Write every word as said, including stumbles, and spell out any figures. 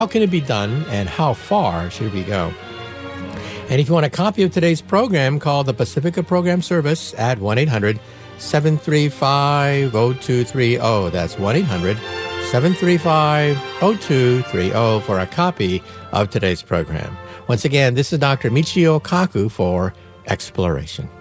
How can it be done, and how far should we go? And if you want a copy of today's program, call the Pacifica Program Service at one eight hundred seven three five oh two three oh. That's one eight hundred seven three five oh two three oh for a copy of today's program. Once again, this is Doctor Michio Kaku for Exploration.